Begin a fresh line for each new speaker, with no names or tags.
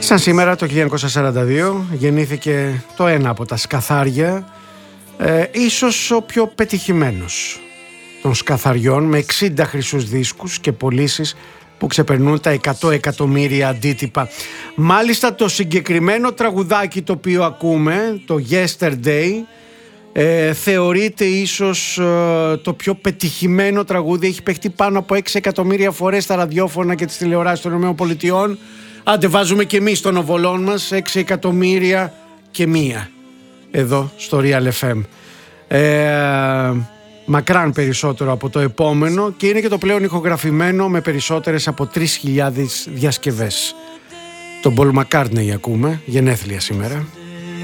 Σαν σήμερα το 1942 γεννήθηκε το ένα από τα σκαθάρια, ίσως ο πιο πετυχημένος των σκαθαριών, με 60 χρυσούς δίσκους και πωλήσεις που ξεπερνούν τα 100 εκατομμύρια αντίτυπα. Μάλιστα το συγκεκριμένο τραγουδάκι το οποίο ακούμε, το Yesterday, θεωρείται ίσως το πιο πετυχημένο τραγούδι. Έχει παιχτεί πάνω από 6 εκατομμύρια φορές στα ραδιόφωνα και τις τηλεοράσεις των ΗΠΑ. Άντε βάζουμε και εμείς των οβολών μας 6 εκατομμύρια και μία εδώ στο Real FM. Μακράν περισσότερο από το επόμενο, και είναι και το πλέον ηχογραφημένο με περισσότερες από 3.000 διασκευές. Τον Paul McCartney ακούμε, γενέθλια σήμερα.